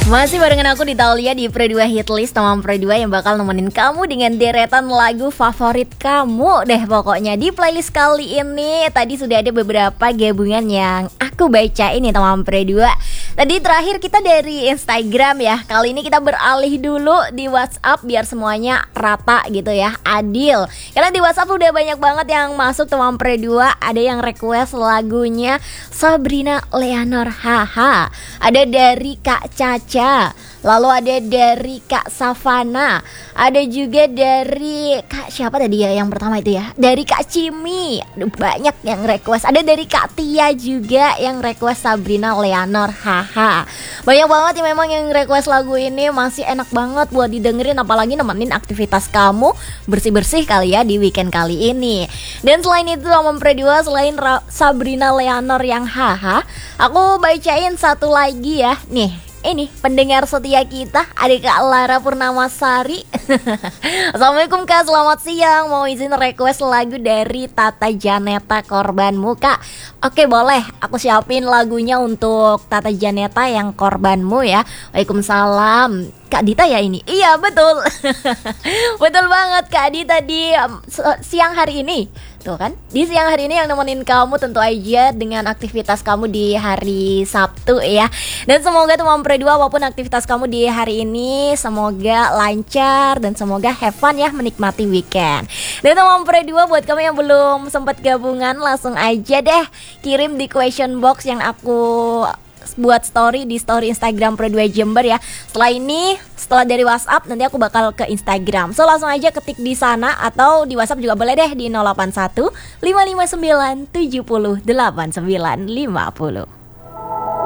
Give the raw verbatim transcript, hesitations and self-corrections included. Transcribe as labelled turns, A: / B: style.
A: Masih barengan aku di Taulia di Pre dua Hitlist teman Pre dua yang bakal nemenin kamu dengan deretan lagu favorit kamu deh pokoknya. Di playlist kali ini tadi sudah ada beberapa gabungan yang aku bacain nih teman Pre dua. Tadi terakhir kita dari Instagram ya. Kali ini kita beralih dulu di WhatsApp biar semuanya rata gitu ya, adil. Karena di WhatsApp udah banyak banget yang masuk teman Pre dua. Ada yang request lagunya Sabrina Leonor Haha. Ada dari Kak Caca. Lalu ada dari Kak Savana. Ada juga dari Kak siapa tadi ya yang pertama itu ya? Dari Kak Cimi. Aduh, banyak yang request. Ada dari Kak Tia juga yang request Sabrina Leonor Haha. Banyak banget yang memang yang request lagu ini. Masih enak banget buat didengerin, apalagi nemenin aktivitas kamu bersih-bersih kali ya di weekend kali ini. Dan selain itu teman Pre dua, selain Ra- Sabrina Leonor yang Haha, aku bacain satu lagi ya. Nih, ini pendengar setia kita, ada Kak Lara Purnamasari. Assalamualaikum Kak, selamat siang. Mau izin request lagu dari Tata Janeta, Korbanmu Kak. Oke boleh, aku siapin lagunya untuk Tata Janeta yang Korbanmu ya. Waalaikumsalam. Kak Dita ya ini? Iya betul. Betul banget Kak Dita di um, siang hari ini. Tuh kan, di siang hari ini yang nemenin kamu tentu aja dengan aktivitas kamu di hari Sabtu ya. Dan semoga teman Pre dua apapun aktivitas kamu di hari ini, semoga lancar dan semoga have fun ya menikmati weekend. Dan teman Pre dua buat kamu yang belum sempat gabungan, langsung aja deh kirim di question box yang aku buat story di story Instagram Pre dua Jember ya. Setelah ini, setelah dari WhatsApp nanti aku bakal ke Instagram. So langsung aja ketik di sana atau di WhatsApp juga boleh deh di nol delapan satu lima lima sembilan tujuh nol delapan sembilan lima nol.